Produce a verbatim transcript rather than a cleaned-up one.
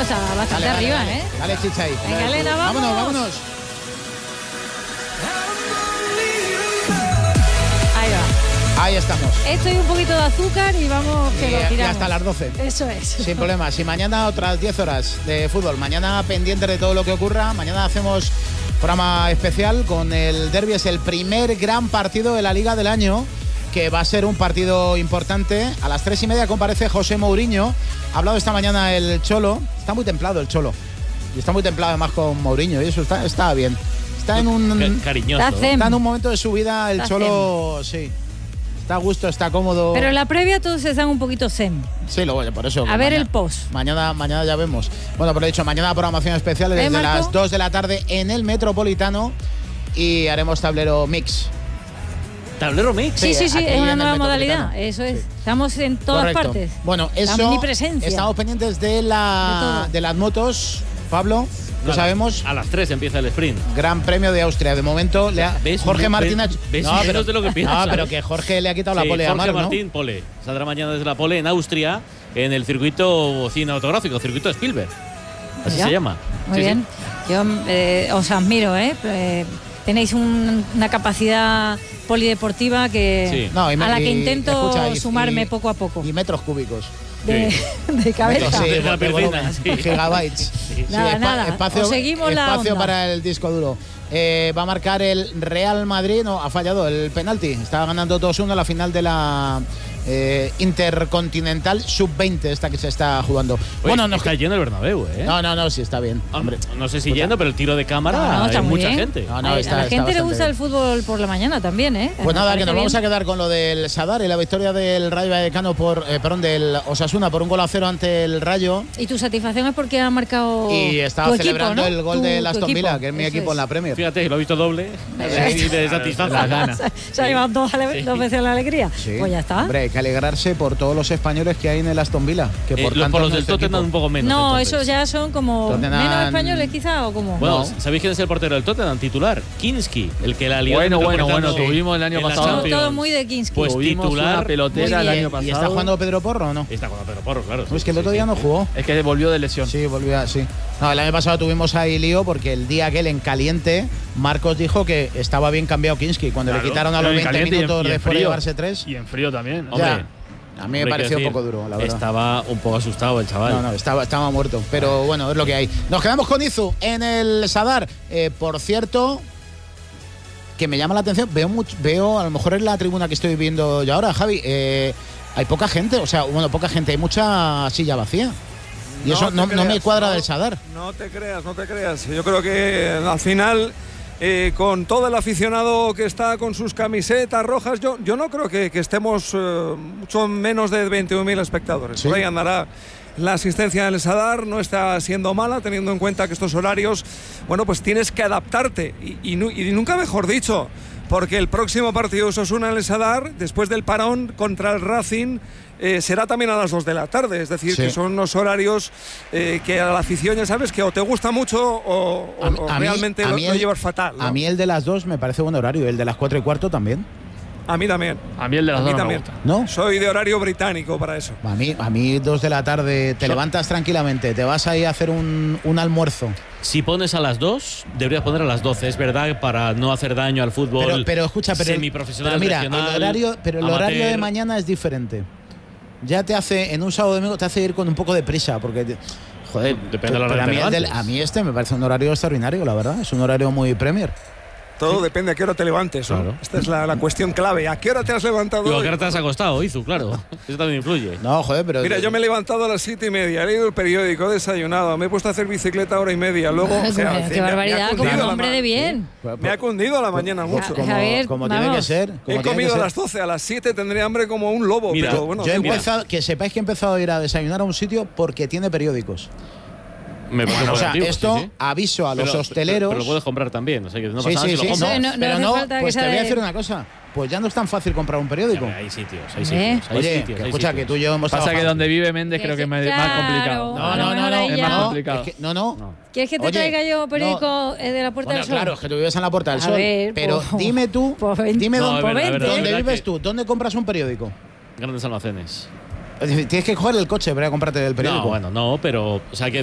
está bastante Dale, dale, arriba, dale. ¿eh? Dale, chicha ahí. Venga, Elena, vamos. Vámonos, vámonos. Ahí va. Ahí estamos. Esto y un poquito de azúcar y vamos que Y, lo y tiramos. hasta las doce. Eso es. Sin problemas. Y mañana otras diez horas de fútbol. Mañana pendiente de todo lo que ocurra. Mañana hacemos programa especial con el derbi. Es el primer gran partido de la Liga del año, que va a ser un partido importante. A las tres y media comparece José Mourinho. Ha hablado esta mañana el Cholo. Está muy templado el Cholo. Y está muy templado además con Mourinho. Y eso está, está bien. Está en un... Cariñoso. Está zen. Está en un momento de su vida el Está Cholo, sí. Está a gusto, está cómodo. Pero en la previa todos se dan un poquito zen. Sí, lo bueno, por eso. A ver mañana, el post. Mañana, mañana ya vemos. Bueno, pero he dicho, mañana programación especial ¿Eh, desde Marco? las dos de la tarde en el Metropolitano y haremos tablero mix. ¿Tablero mix? Sí, sí, sí, aquí es en una el nueva Metropolitano. modalidad. Eso es. Sí. Estamos en todas Correcto. partes. Bueno, La eso. omnipresencia. Estamos pendientes de, De la, todo. de las motos, Pablo. Lo Claro, sabemos. A las tres empieza el sprint. Gran Premio de Austria. De momento, le ha- ¿Ves? Jorge ¿Ves? Martín ha- ¿Ves? No, Menos pero, de lo que piensas. no, pero que Jorge le ha quitado Sí, la pole a Jorge Marc, ¿no? Martín, pole. Saldrá mañana desde la pole en Austria, en el circuito cinematográfico, circuito Spielberg. Así ¿Ya? se llama. Muy Sí, sí. bien. Yo eh, os admiro, ¿eh? Eh, Tenéis un- una capacidad polideportiva que Sí. No, y me- a la que y- intento escucha, y- sumarme y- poco a poco. Y metros cúbicos. De, de cabeza. Metros, sí, De la de piscina, volumen, sí. gigabytes. Sí, Nada, espa- nada. Espacio, Os seguimos la espacio onda. para el disco duro. Eh, va a marcar el Real Madrid. No, ha fallado el penalti. Estaba ganando dos uno en la final de la eh, Intercontinental sub veinte, esta que se está jugando. Oye, bueno, no, está lleno el Bernabéu, ¿eh? no, no, no, sí está bien. Hombre, Hombre, no sé si Escucha. lleno, pero el tiro de cámara No, no, está hay muy mucha bien. gente. No, no, a está- la está gente le bastante gusta bien. el fútbol por la mañana también, ¿eh? Pues Me nada, que parece nos vamos bien. a quedar con lo del Sadar y la victoria del Rayo Vallecano por, eh, perdón, del Osasuna por un gol a cero ante el Rayo. Y tu satisfacción es porque ha marcado Y estaba tu equipo, celebrando ¿no? el gol Tu- de tu Aston equipo. Villa, que es mi Eso equipo en la Premier. Fíjate, lo he visto doble. Y de satisfacción. Las ganas. Se ha llevado dos, ale- dos veces la alegría. Sí. Pues ya está. Hombre, hay que alegrarse por todos los españoles que hay en el Aston Villa. Que Eh, por los, tanto por los es del nuestro Tottenham equipo. un poco menos. no, entonces. esos ya son como Tottenham- menos españoles quizá o como. Bueno, No. ¿sabéis quién es el portero del Tottenham? Titular. Kinski, el que la lió. Bueno, bueno, interpretando bueno, tuvimos el año en la pasado. Todo, Champions. todo muy de Kinski. Pues Tuvimos titular. una pelotera Muy el bien. año pasado. ¿Y está jugando Pedro Porro o no? Está jugando Pedro Porro, claro. No, es sí, que el sí, otro sí. día no jugó. Es que volvió de lesión. Sí, volvió a, sí. No, el año pasado tuvimos ahí lío porque el día aquel en caliente, Marcos dijo que estaba bien cambiado Kinski. Cuando Claro, le quitaron a pero los en veinte caliente y en- minutos y en después de frío. llevarse tres. Y en frío también. Hombre, Ya. A mí me hombre, pareció un quiero poco decir, duro, la verdad. Estaba un poco asustado el chaval. No, no, estaba, estaba muerto. Pero bueno, es lo que hay. Nos quedamos con Izu en el Sadar. Eh, por cierto, que me llama la atención, veo mucho, veo, a lo mejor es la tribuna que estoy viendo yo ahora, Javi, eh, hay poca gente, o sea, bueno, poca gente, hay mucha silla vacía. Y eso te no, no me creas, cuadra no, del Sadar. No te creas, no te creas. Yo creo que eh, al final, eh, con todo el aficionado que está con sus camisetas rojas, yo, yo no creo que, que estemos eh, mucho menos de veintiún mil espectadores. Sí. Por ahí andará la asistencia del Sadar, no está siendo mala, teniendo en cuenta que estos horarios, bueno, pues tienes que adaptarte. Y, y, nu- y nunca mejor dicho, porque el próximo partido de Osasuna en el Sadar, después del parón contra el Racing, eh, será también a las dos de la tarde. Es decir, Sí. que son unos horarios eh, que a la afición ya sabes que o te gusta mucho o, o- A mí- o a mí- realmente a lo, mí lo el- llevas fatal, ¿no? A mí el de las dos me parece buen horario, el de las cuatro y cuarto también. A mí también. A mí el de las A mí dos no me también. gusta. ¿No? Soy de horario británico para eso. A mí, a mí dos de la tarde, te levantas tranquilamente, te vas ahí a hacer un, un almuerzo. Si pones a las dos, deberías poner a las doce. Es verdad, para no hacer daño al fútbol. Pero, pero escucha, pero, semiprofesional, pero mira, regional, el horario, pero el horario de amateur. mañana es diferente. Ya te hace, en un sábado domingo, te hace ir con un poco de prisa, porque, te- joder, Depende de la hora pero a, que mí te el del- levantes. a mí este me parece un horario extraordinario, la verdad. Es un horario muy Premier. Todo depende a qué hora te levantes, ¿no? Claro. Esta es la, la cuestión clave. ¿A qué hora te has levantado Digo, ¿a hoy? qué hora te has acostado, Izu? Claro. Eso también influye. No, joder, pero. Mira, yo me he levantado a las siete y media, he leído el periódico, he desayunado, me he puesto a hacer bicicleta hora y media, luego... o sea, qué me ha- me ha barbaridad, como cundido un la hombre ma- de bien. Pues- Me ha cundido la mañana pues- mucho. Como, Javier, como tiene que vamos. ser. Como He tiene que comido a ser. las doce, a las siete tendré hambre como un lobo, Mira, pero bueno... Yo he da igual. empezado, que sepáis que he empezado a ir a desayunar a un sitio porque tiene periódicos. Me parece O sea, positivo, esto sí, sí. aviso a los Pero- hosteleros. Pero, pero lo puedes comprar también. O sea, que no sí, pasa nada sí, si sí, lo compras. No, no, no pero hace no, falta que pues te sea voy a de- decir una cosa. Pues ya no es tan fácil comprar un periódico. Ya, Hay sitios, hay ¿Eh? sitios. Hay Oye, sitios, que hay escucha, sitios. que tú y yo hemos Pasa que trabajado- donde vive Méndez creo que es más, más Claro. complicado. No, A lo no, no, mejor no. ahí Es ya- más no, complicado. es que- no, no. No. ¿Quieres que te Oye, traiga yo no. periódico eh, de la Puerta Bueno, del Sol? claro, es que tú vives en la Puerta del A Sol. ver, pero pues- dime tú, pues ven- dime No, dónde, es verdad, es verdad, dónde es verdad vives que- tú, dónde compras un periódico. Grandes almacenes. Es decir, tienes que coger el coche para comprarte el periódico. No, bueno, no, pero. O sea, que